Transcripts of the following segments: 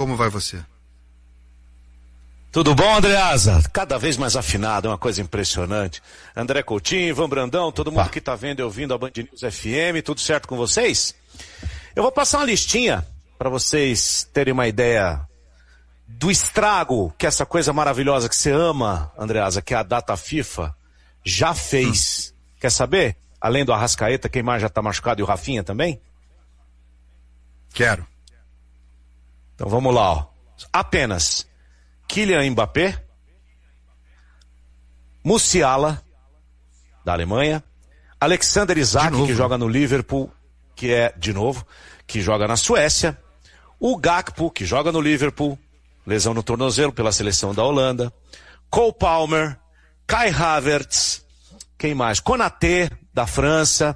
Como vai você? Tudo bom, Andreasa? Cada vez mais afinado, é uma coisa impressionante. André Coutinho, Ivan Brandão, todo mundo que está vendo e ouvindo a Band News FM, tudo certo com vocês? Eu vou passar uma listinha para vocês terem uma ideia do estrago que essa coisa maravilhosa que você ama, Andreasa, que é a data FIFA, já fez. Quer saber? Além do Arrascaeta, quem mais já está machucado e o Rafinha também? Quero. Então vamos lá, ó. Apenas Kylian Mbappé, Musiala, da Alemanha, Alexander Isak, que joga no Liverpool, que joga na Suécia, o Gakpo, que joga no Liverpool, lesão no tornozelo pela seleção da Holanda, Cole Palmer, Kai Havertz, quem mais? Konaté, da França,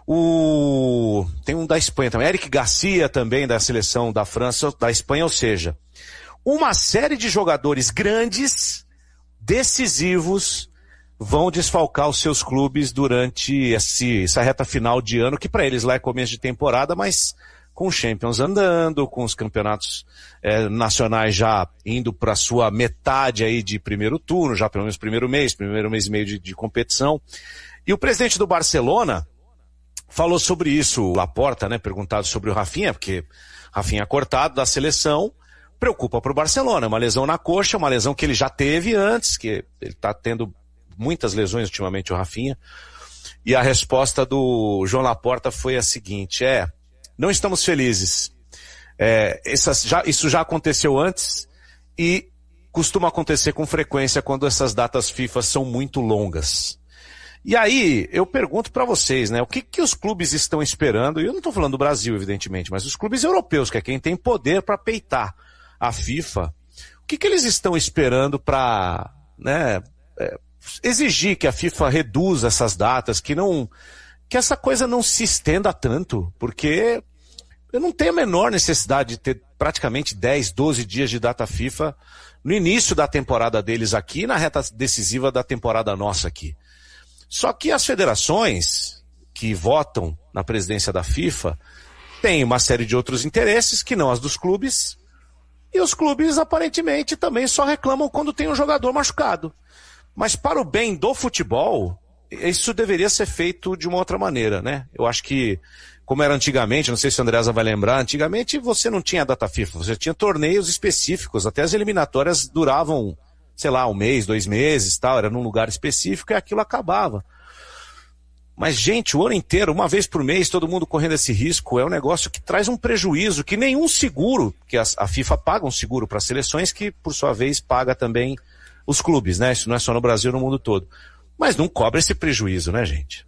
tem um da Espanha também, Eric Garcia também, da seleção da França, da Espanha, ou seja, uma série de jogadores grandes, decisivos, vão desfalcar os seus clubes durante essa reta final de ano, que para eles lá é começo de temporada, mas com os Champions andando, com os campeonatos nacionais já indo para a sua metade aí de primeiro turno, já pelo menos primeiro mês e meio de competição. E o presidente do Barcelona falou sobre isso, o Laporta, né, perguntado sobre o Rafinha, porque Rafinha cortado da seleção, preocupa para o Barcelona, uma lesão na coxa, uma lesão que ele já teve antes, que ele está tendo muitas lesões ultimamente, o Rafinha, e a resposta do João Laporta foi a seguinte, não estamos felizes, isso já aconteceu antes e costuma acontecer com frequência quando essas datas FIFA são muito longas. E aí, eu pergunto para vocês, né, o que os clubes estão esperando, e eu não estou falando do Brasil, evidentemente, mas os clubes europeus, que é quem tem poder para peitar a FIFA, o que eles estão esperando para, né, exigir que a FIFA reduza essas datas, que essa coisa não se estenda tanto, porque eu não tenho a menor necessidade de ter praticamente 10, 12 dias de data FIFA no início da temporada deles aqui, na reta decisiva da temporada nossa aqui. Só que as federações que votam na presidência da FIFA têm uma série de outros interesses que não as dos clubes, e os clubes aparentemente também só reclamam quando tem um jogador machucado. Mas para o bem do futebol, isso deveria ser feito de uma outra maneira, né? Eu acho que, como era antigamente, não sei se o Andreasa vai lembrar, antigamente você não tinha data FIFA, você tinha torneios específicos, até as eliminatórias duravam, sei lá, 1 mês, 2 meses, tal, era num lugar específico e aquilo acabava. Mas, gente, o ano inteiro, uma vez por mês, todo mundo correndo esse risco, é um negócio que traz um prejuízo que nenhum seguro, que a FIFA paga um seguro para as seleções, que por sua vez paga também os clubes, né? Isso não é só no Brasil, no mundo todo. Mas não cobra esse prejuízo, né, gente?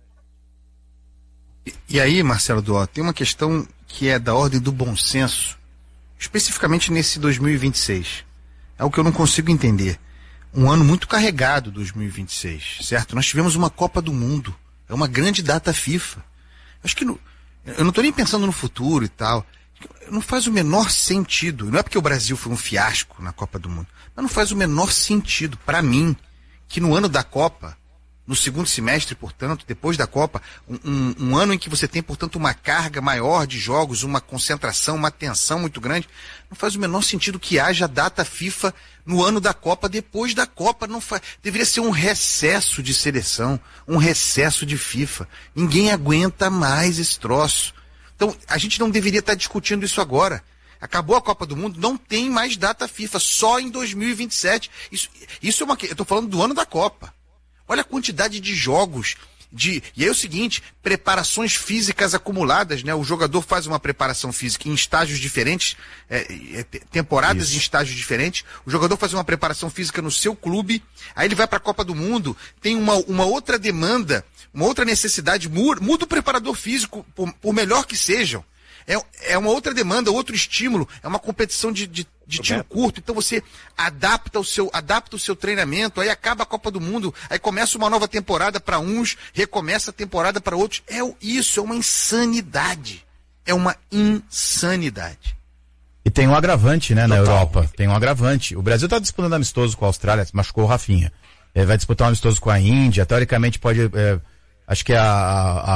E aí, Marcelo Duó, tem uma questão que é da ordem do bom senso, especificamente nesse 2026. É o que eu não consigo entender. Um ano muito carregado, 2026, certo? Nós tivemos uma Copa do Mundo. É uma grande data FIFA. Acho que eu não estou nem pensando no futuro e tal. Não faz o menor sentido. Não é porque o Brasil foi um fiasco na Copa do Mundo, mas não faz o menor sentido para mim que no ano da Copa, no segundo semestre, portanto, depois da Copa, um ano em que você tem, portanto, uma carga maior de jogos, uma concentração, uma tensão muito grande, não faz o menor sentido que haja data FIFA no ano da Copa, depois da Copa. Deveria ser um recesso de seleção, um recesso de FIFA. Ninguém aguenta mais esse troço. Então, a gente não deveria estar discutindo isso agora. Acabou a Copa do Mundo, não tem mais data FIFA, só em 2027. Isso é eu estou falando do ano da Copa. Olha a quantidade de jogos, e aí é o seguinte, preparações físicas acumuladas, né? O jogador faz uma preparação física em estágios diferentes, temporadas Isso. Em estágios diferentes, o jogador faz uma preparação física no seu clube, aí ele vai para a Copa do Mundo, tem uma outra demanda, uma outra necessidade, muda o preparador físico, por melhor que sejam. É uma outra demanda, outro estímulo, é uma competição de tiro curto, então você adapta o seu treinamento, aí acaba a Copa do Mundo, aí começa uma nova temporada para uns, recomeça a temporada para outros. Isso é uma insanidade. É uma insanidade. E tem um agravante, né, na Europa. Tem um agravante. O Brasil está disputando amistoso com a Austrália, machucou o Rafinha. Vai disputar um amistoso com a Índia, teoricamente pode, acho que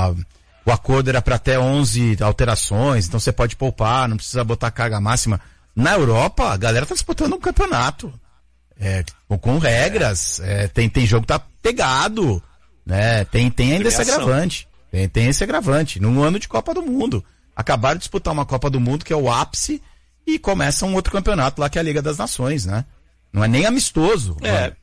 o acordo era para até 11 alterações, então você pode poupar, não precisa botar carga máxima. Na Europa, a galera tá disputando um campeonato. Com regras, tem jogo que tá pegado, né? Tem ainda esse agravante. Tem esse agravante. Num ano de Copa do Mundo. Acabaram de disputar uma Copa do Mundo, que é o ápice, e começa um outro campeonato lá, que é a Liga das Nações, né? Não é nem amistoso.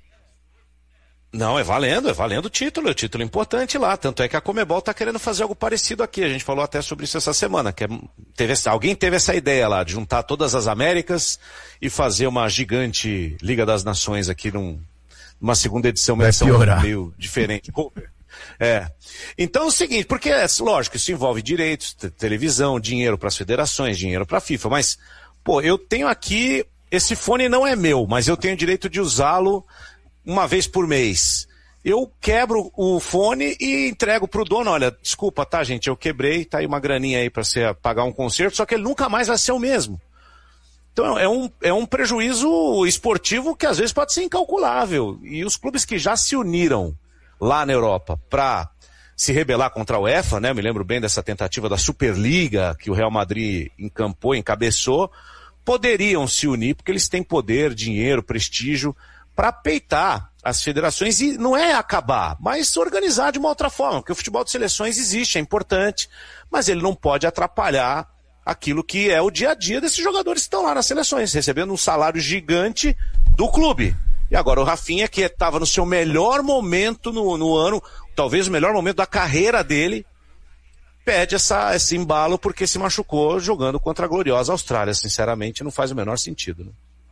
Não, é valendo o título, é um título importante lá, tanto é que a Conmebol tá querendo fazer algo parecido aqui, a gente falou até sobre isso essa semana, que alguém teve essa ideia lá, de juntar todas as Américas e fazer uma gigante Liga das Nações aqui numa segunda edição, uma edição meio diferente. Então é o seguinte, porque lógico, isso envolve direitos, televisão, dinheiro para as federações, dinheiro para a FIFA, mas, eu tenho aqui, esse fone não é meu, mas eu tenho o direito de usá-lo uma vez por mês. Eu quebro o fone e entrego pro dono, olha, desculpa, tá, gente, eu quebrei, tá aí uma graninha aí pra você pagar um concerto, só que ele nunca mais vai ser o mesmo. Então é um prejuízo esportivo que às vezes pode ser incalculável. E os clubes que já se uniram lá na Europa pra se rebelar contra a UEFA, né, eu me lembro bem dessa tentativa da Superliga que o Real Madrid encabeçou, poderiam se unir porque eles têm poder, dinheiro, prestígio, para peitar as federações e não é acabar, mas organizar de uma outra forma, porque o futebol de seleções existe, é importante, mas ele não pode atrapalhar aquilo que é o dia a dia desses jogadores que estão lá nas seleções, recebendo um salário gigante do clube. E agora o Rafinha, que estava no seu melhor momento no ano, talvez o melhor momento da carreira dele, pede esse embalo porque se machucou jogando contra a gloriosa Austrália. Sinceramente, não faz o menor sentido, né?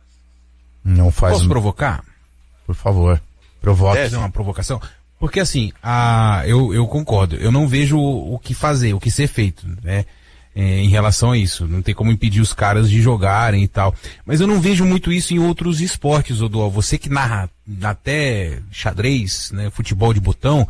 Não faz. Posso provocar? Por favor, provoque. Fazer uma provocação? Porque assim, eu concordo, eu não vejo o que fazer, o que ser feito, né? Em relação a isso, não tem como impedir os caras de jogarem e tal, mas eu não vejo muito isso em outros esportes, Odual. Você que narra até xadrez, né, futebol de botão,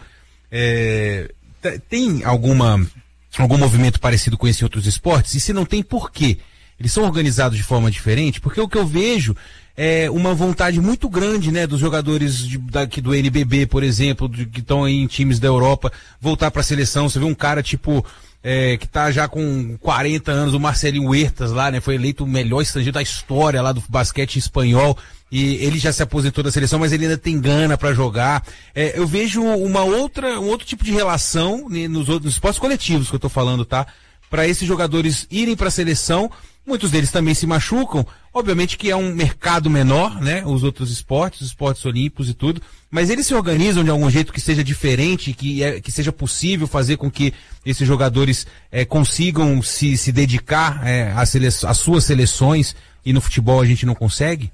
tem algum movimento parecido com esse em outros esportes? E se não tem, por quê? Eles são organizados de forma diferente? Porque o que eu vejo é uma vontade muito grande, né, dos jogadores daqui do NBB, por exemplo, que estão aí em times da Europa, voltar para a seleção. Você vê um cara tipo que tá já com 40 anos, o Marcelinho Huertas lá, né, foi eleito o melhor estrangeiro da história lá do basquete espanhol, e ele já se aposentou da seleção, mas ele ainda tem gana para jogar. Eu vejo um outro tipo de relação, né, nos esportes coletivos que eu tô falando, tá? Para esses jogadores irem para a seleção. Muitos deles também se machucam, obviamente que é um mercado menor, né, os outros esportes, os esportes olímpicos e tudo, mas eles se organizam de algum jeito que seja diferente, que seja possível fazer com que esses jogadores consigam se dedicar às suas seleções, e no futebol a gente não consegue?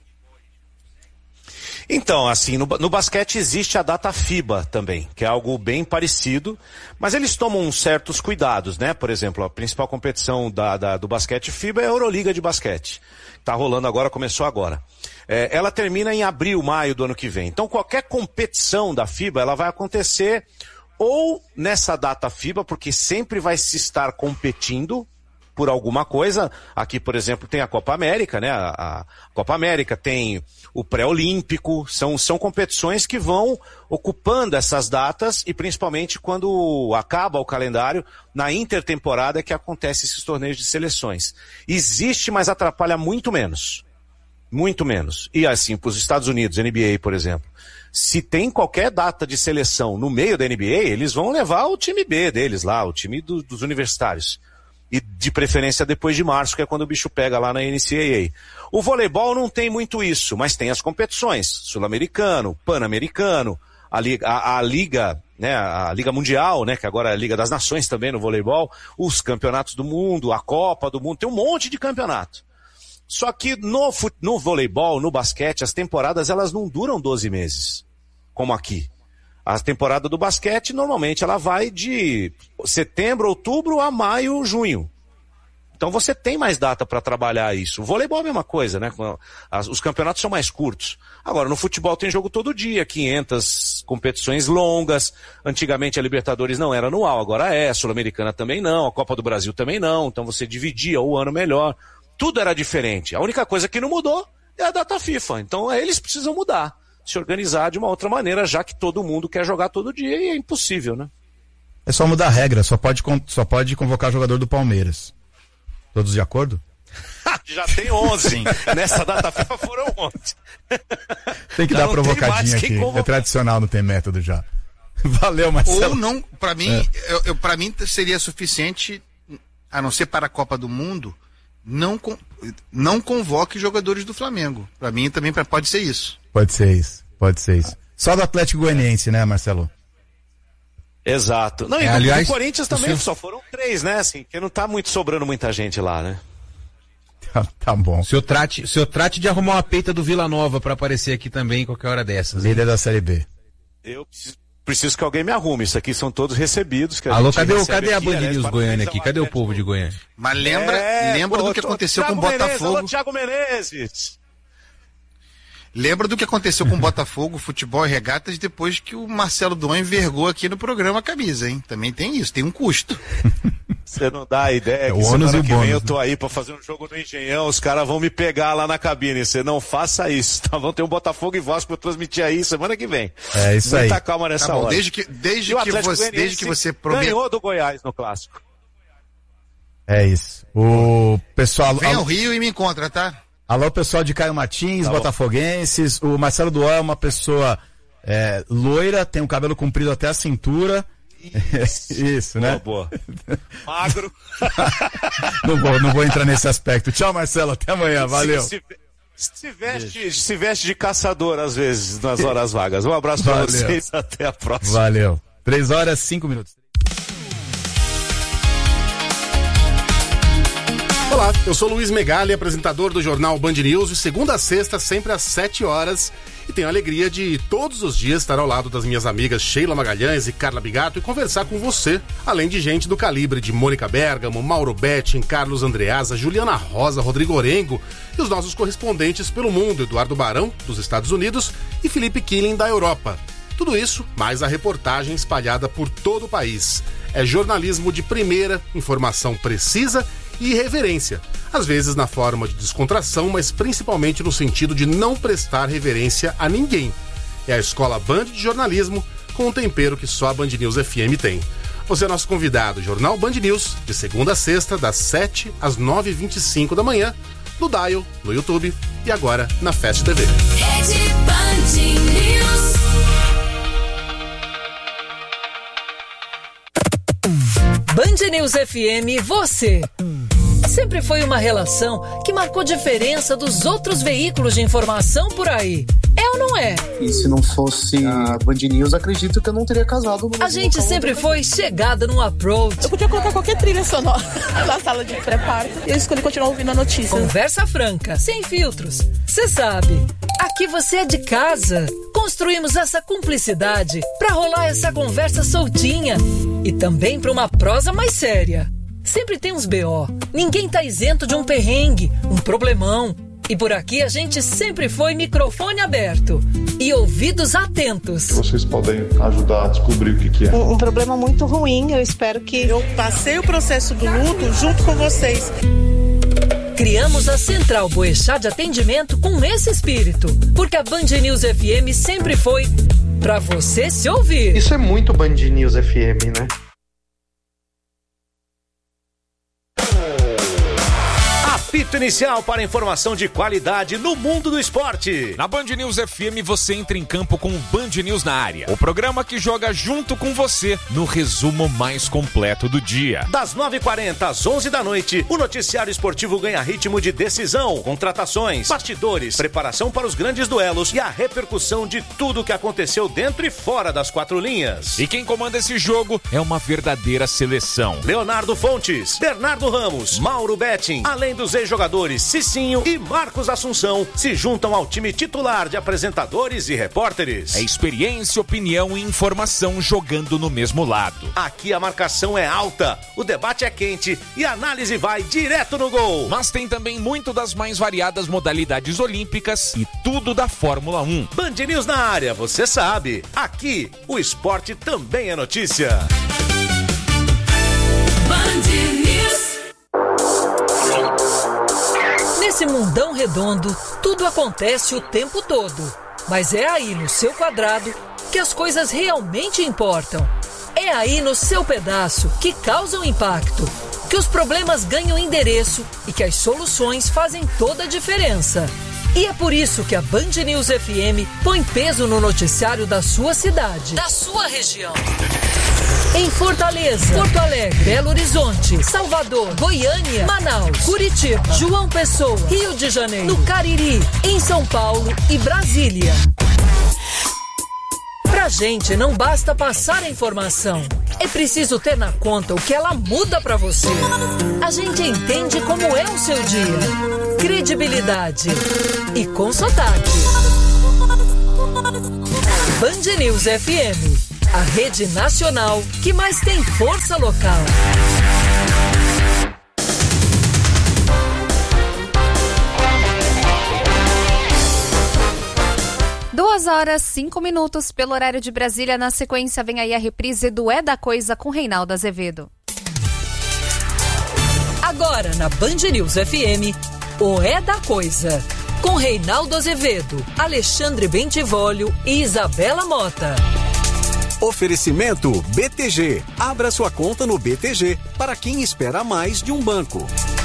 Então, assim, no basquete existe a data FIBA também, que é algo bem parecido, mas eles tomam certos cuidados, né? Por exemplo, a principal competição do basquete FIBA é a Euroliga de basquete. Tá rolando agora, começou agora. Ela termina em abril, maio do ano que vem. Então, qualquer competição da FIBA, ela vai acontecer ou nessa data FIBA, porque sempre vai se estar competindo por alguma coisa. Aqui, por exemplo, tem a Copa América, né? A Copa América tem o pré-olímpico, são competições que vão ocupando essas datas, e principalmente quando acaba o calendário, na intertemporada é que acontece esses torneios de seleções. Existe, mas atrapalha muito menos. Muito menos. E assim, para os Estados Unidos, NBA, por exemplo, se tem qualquer data de seleção no meio da NBA, eles vão levar o time B deles lá, o time dos universitários. E de preferência depois de março, que é quando o bicho pega lá na NCAA. O voleibol não tem muito isso, mas tem as competições, sul-americano, pan-americano, a liga, né, a Liga Mundial, né, que agora é a Liga das Nações também no voleibol, os campeonatos do mundo, a Copa do Mundo, tem um monte de campeonato. Só que no voleibol, no basquete, as temporadas elas não duram 12 meses, como aqui. A temporada do basquete, normalmente, ela vai de setembro, outubro a maio, junho. Então você tem mais data para trabalhar isso. O voleibol é a mesma coisa, né? Os campeonatos são mais curtos. Agora, no futebol tem jogo todo dia, 500 competições longas. Antigamente a Libertadores não era anual, agora é. A Sul-Americana também não, a Copa do Brasil também não. Então você dividia o ano melhor. Tudo era diferente. A única coisa que não mudou é a data FIFA. Então eles precisam mudar, se organizar de uma outra maneira, já que todo mundo quer jogar todo dia e é impossível, né? É só mudar a regra, só pode convocar jogador do Palmeiras. Todos de acordo? onde já tem 11. Nessa data FIFA foram 11. Tem que dar provocadinha aqui. É tradicional, não tem método já. Valeu, Marcelo. Ou não, pra mim, pra mim seria suficiente, a não ser para a Copa do Mundo, não convoque jogadores do Flamengo. Pra mim também pode ser isso. Pode ser isso. Só do Atlético Goianiense, né, Marcelo? Exato. Não, e do Corinthians também só foram 3, né? Assim, porque não tá muito sobrando muita gente lá, né? Tá bom. O senhor trate de arrumar uma peita do Vila Nova pra aparecer aqui também qualquer hora dessas. Líder da Série B. Eu preciso que alguém me arrume. Isso aqui são todos recebidos. Que alô, cadê a Band News Goiânia aqui? Cadê o povo de Goiânia? Mas lembra do que aconteceu com o Botafogo. Thiago Menezes. Lembra do que aconteceu com o Botafogo, futebol e regatas, depois que o Marcelo Duan envergou aqui no programa a camisa, hein? Também tem isso, tem um custo. Você não dá ideia que semana que vem eu tô aí pra fazer um jogo no Engenhão, os caras vão me pegar lá na cabine. Você não faça isso, tá? Vão ter um Botafogo e Vasco pra transmitir aí semana que vem. É isso aí. Muita calma nessa hora. Desde que você ganhou do Goiás no Clássico. É isso. O pessoal... Vem ao Rio e me encontra, tá? Alô, pessoal de Caio Martins, botafoguenses. O Marcelo Duan é uma pessoa loira, tem um cabelo comprido até a cintura. Isso, né? Boa. Magro. Não vou entrar nesse aspecto. Tchau, Marcelo. Até amanhã. Valeu. Se veste de caçador, às vezes, nas horas vagas. Um abraço para vocês. Até a próxima. Valeu. 3h05. Olá, eu sou Luiz Megali, apresentador do jornal Band News, de segunda a sexta, sempre às 7h. E tenho a alegria de todos os dias estar ao lado das minhas amigas Sheila Magalhães e Carla Bigato e conversar com você, além de gente do calibre de Mônica Bergamo, Mauro Betting, Carlos Andreasa, Juliana Rosa, Rodrigo Orengo e os nossos correspondentes pelo mundo, Eduardo Barão, dos Estados Unidos, e Felipe Killing, da Europa. Tudo isso, mais a reportagem espalhada por todo o país. É jornalismo de primeira, informação precisa e irreverência, às vezes na forma de descontração, mas principalmente no sentido de não prestar reverência a ninguém. É a Escola Band de Jornalismo, com um tempero que só a Band News FM tem. Você é nosso convidado, Jornal Band News, de segunda a sexta, das 7 às 9h25 da manhã, no Dial, no YouTube e agora na Fast TV. Rede Band News. Band News FM, você. Sempre foi uma relação que marcou diferença dos outros veículos de informação por aí. É ou não é? E se não fosse a Band News, acredito que eu não teria casado. A gente sempre foi chegada no approach. Eu podia colocar qualquer trilha sonora na sala de preparo. E eu escolhi continuar ouvindo a notícia. Conversa franca, sem filtros. Você sabe, aqui você é de casa. Construímos essa cumplicidade pra rolar essa conversa soltinha. E também pra uma prosa mais séria. Sempre tem uns BO. Ninguém tá isento de um perrengue, um problemão. E por aqui a gente sempre foi microfone aberto e ouvidos atentos. Vocês podem ajudar a descobrir o que é. Um problema muito ruim, eu espero que... Eu passei o processo do luto junto com vocês. Criamos a Central Boechat de atendimento com esse espírito, porque a Band News FM sempre foi pra você se ouvir. Isso é muito Band News FM, né? Apito inicial para informação de qualidade no mundo do esporte. Na Band News FM você entra em campo com o Band News na área. O programa que joga junto com você no resumo mais completo do dia. Das 9h40 às 11 da noite, o noticiário esportivo ganha ritmo de decisão, contratações, bastidores, preparação para os grandes duelos e a repercussão de tudo que aconteceu dentro e fora das quatro linhas. E quem comanda esse jogo é uma verdadeira seleção. Leonardo Fontes, Bernardo Ramos, Mauro Betting, além dos ex-jogadores Cicinho e Marcos Assunção se juntam ao time titular de apresentadores e repórteres. É experiência, opinião e informação jogando no mesmo lado. Aqui a marcação é alta, o debate é quente e a análise vai direto no gol. Mas tem também muito das mais variadas modalidades olímpicas e tudo da Fórmula 1. Band News na área, você sabe. Aqui, o esporte também é notícia. Band News. Nesse mundão redondo, tudo acontece o tempo todo. Mas é aí no seu quadrado que as coisas realmente importam. É aí no seu pedaço que causam impacto. que os problemas ganham endereço e que as soluções fazem toda a diferença. E é por isso que a Band News FM põe peso no noticiário da sua cidade, da sua região. Em Fortaleza, Porto Alegre, Belo Horizonte, Salvador, Goiânia, Manaus, Curitiba, João Pessoa, Rio de Janeiro, no Cariri, em São Paulo e Brasília. Pra gente não basta passar a informação, é preciso ter na conta o que ela muda pra você. A gente entende como é o seu dia. Credibilidade e com sotaque. Band News FM, a rede nacional que mais tem força local. 2h05 pelo horário de Brasília. Na sequência vem aí a reprise do É da Coisa com Reinaldo Azevedo. Agora na Band News FM, o É da Coisa, com Reinaldo Azevedo, Alexandre Bentivolio e Isabela Mota. Oferecimento BTG. Abra sua conta no BTG para quem espera mais de um banco.